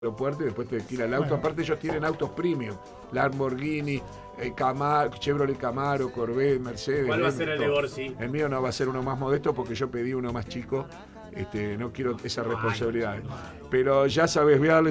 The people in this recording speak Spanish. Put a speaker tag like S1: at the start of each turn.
S1: aeropuerto y después te alquila el auto. Bueno. Aparte ellos tienen autos premium, Lamborghini, Camaro, Chevrolet Camaro, Corvette, Mercedes.
S2: ¿Cuál va a ser el de Gorsi?
S1: El mío no va a ser uno más modesto porque yo pedí uno más chico. No quiero esa responsabilidad. Pero ya sabes, voy a darle